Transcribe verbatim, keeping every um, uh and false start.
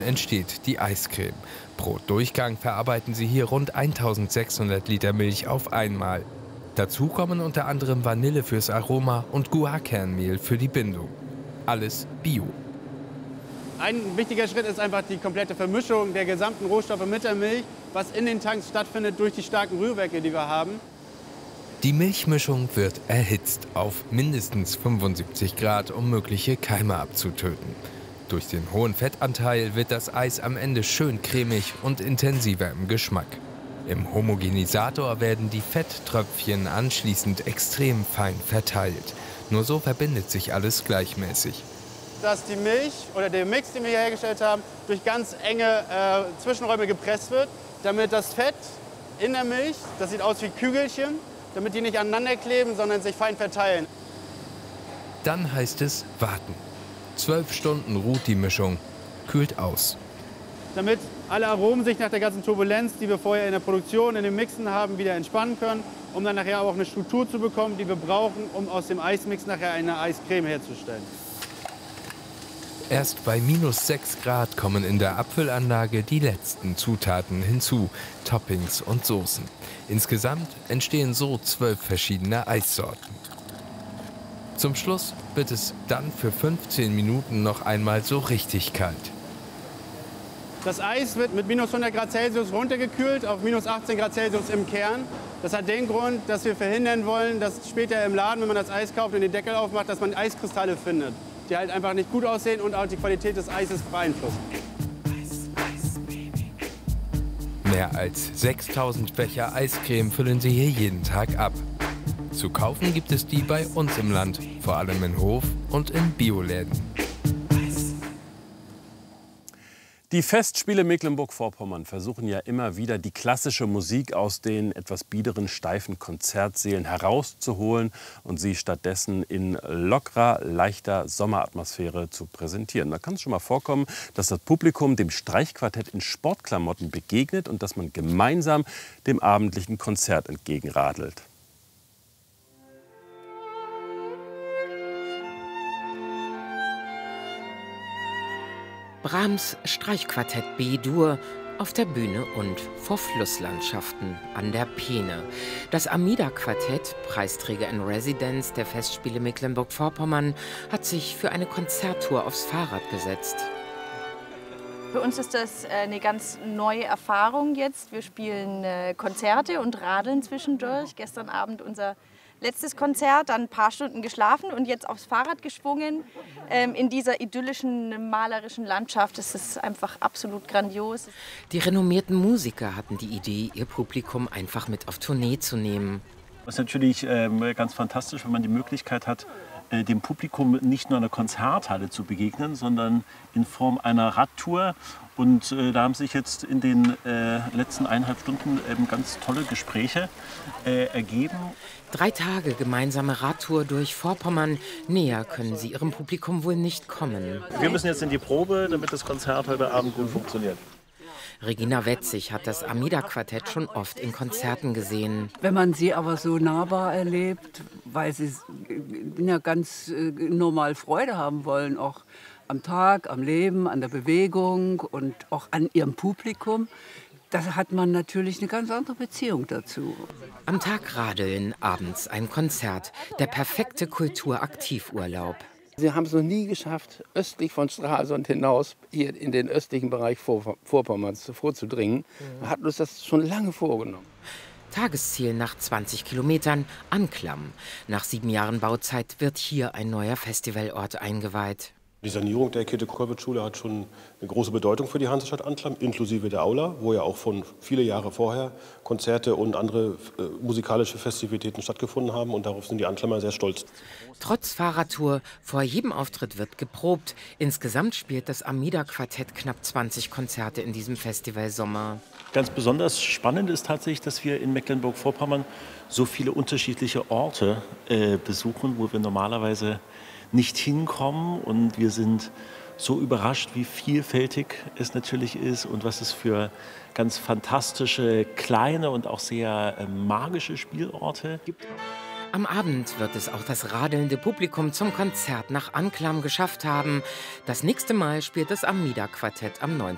entsteht die Eiscreme. Pro Durchgang verarbeiten sie hier rund eintausendsechshundert Liter Milch auf einmal. Dazu kommen unter anderem Vanille fürs Aroma und Guarkernmehl für die Bindung. Alles Bio. Ein wichtiger Schritt ist einfach die komplette Vermischung der gesamten Rohstoffe mit der Milch, was in den Tanks stattfindet durch die starken Rührwerke, die wir haben. Die Milchmischung wird erhitzt auf mindestens fünfundsiebzig Grad, um mögliche Keime abzutöten. Durch den hohen Fettanteil wird das Eis am Ende schön cremig und intensiver im Geschmack. Im Homogenisator werden die Fetttröpfchen anschließend extrem fein verteilt. Nur so verbindet sich alles gleichmäßig. Dass die Milch oder der Mix, den wir hier hergestellt haben, durch ganz enge äh, Zwischenräume gepresst wird, damit das Fett in der Milch, das sieht aus wie Kügelchen, damit die nicht aneinander kleben, sondern sich fein verteilen. Dann heißt es warten. Zwölf Stunden ruht die Mischung, kühlt aus. Damit alle Aromen sich nach der ganzen Turbulenz, die wir vorher in der Produktion, in den Mixen haben, wieder entspannen können, um dann nachher auch eine Struktur zu bekommen, die wir brauchen, um aus dem Eismix nachher eine Eiscreme herzustellen. Erst bei minus sechs Grad kommen in der Abfüllanlage die letzten Zutaten hinzu, Toppings und Soßen. Insgesamt entstehen so zwölf verschiedene Eissorten. Zum Schluss wird es dann für fünfzehn Minuten noch einmal so richtig kalt. Das Eis wird mit minus hundert Grad Celsius runtergekühlt auf minus achtzehn Grad Celsius im Kern. Das hat den Grund, dass wir verhindern wollen, dass später im Laden, wenn man das Eis kauft und den Deckel aufmacht, dass man Eiskristalle findet, die halt einfach nicht gut aussehen und auch die Qualität des Eises beeinflussen. Mehr als sechstausend Becher Eiscreme füllen sie hier jeden Tag ab. Zu kaufen gibt es die bei uns im Land, vor allem in Hof- und in Bioläden. Die Festspiele Mecklenburg-Vorpommern versuchen ja immer wieder, die klassische Musik aus den etwas biederen, steifen Konzertsälen herauszuholen und sie stattdessen in lockerer, leichter Sommeratmosphäre zu präsentieren. Da kann es schon mal vorkommen, dass das Publikum dem Streichquartett in Sportklamotten begegnet und dass man gemeinsam dem abendlichen Konzert entgegenradelt. Brahms Streichquartett B-Dur auf der Bühne und vor Flusslandschaften an der Peene. Das Amida-Quartett, Preisträger in Residenz der Festspiele Mecklenburg-Vorpommern, hat sich für eine Konzerttour aufs Fahrrad gesetzt. Für uns ist das eine ganz neue Erfahrung jetzt. Wir spielen Konzerte und radeln zwischendurch. Gestern Abend unser letztes Konzert, dann ein paar Stunden geschlafen und jetzt aufs Fahrrad geschwungen. Ähm, in dieser idyllischen, malerischen Landschaft. Das ist einfach absolut grandios. Die renommierten Musiker hatten die Idee, ihr Publikum einfach mit auf Tournee zu nehmen. Das ist natürlich ähm, ganz fantastisch, wenn man die Möglichkeit hat, äh, dem Publikum nicht nur in einer Konzerthalle zu begegnen, sondern in Form einer Radtour. Und äh, da haben sich jetzt in den äh, letzten eineinhalb Stunden eben ganz tolle Gespräche äh, ergeben. Drei Tage gemeinsame Radtour durch Vorpommern. Näher können sie ihrem Publikum wohl nicht kommen. Wir müssen jetzt in die Probe, damit das Konzert heute Abend gut funktioniert. Regina Wetzig hat das Amida-Quartett schon oft in Konzerten gesehen. Wenn man sie aber so nahbar erlebt, weil sie ja ganz normal Freude haben wollen, auch am Tag, am Leben, an der Bewegung und auch an ihrem Publikum, da hat man natürlich eine ganz andere Beziehung dazu. Am Tag radeln, abends ein Konzert. Der perfekte Kulturaktivurlaub. Sie haben es noch nie geschafft, östlich von Stralsund hinaus hier in den östlichen Bereich Vor Vorpommerns vorzudringen. Man hat uns das schon lange vorgenommen. Tagesziel nach zwanzig Kilometern, Anklam. Nach sieben Jahren Bauzeit wird hier ein neuer Festivalort eingeweiht. Die Sanierung der Käthe-Kollwitz-Schule hat schon eine große Bedeutung für die Hansestadt Anklam, inklusive der Aula, wo ja auch von viele Jahre vorher Konzerte und andere äh, musikalische Festivitäten stattgefunden haben. Und darauf sind die Anklammer sehr stolz. Trotz Fahrradtour, vor jedem Auftritt wird geprobt. Insgesamt spielt das Amida-Quartett knapp zwanzig Konzerte in diesem Festivalsommer. Ganz besonders spannend ist tatsächlich, dass wir in Mecklenburg-Vorpommern so viele unterschiedliche Orte äh, besuchen, wo wir normalerweise nicht hinkommen, und wir sind so überrascht, wie vielfältig es natürlich ist und was es für ganz fantastische, kleine und auch sehr äh, magische Spielorte gibt. Am Abend wird es auch das radelnde Publikum zum Konzert nach Anklam geschafft haben. Das nächste Mal spielt das Amida-Quartett am neunten